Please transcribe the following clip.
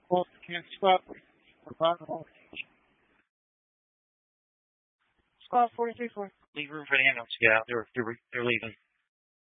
Well, can't stop. Squad 43-4. Leave room for the ambulance to get out. They're leaving.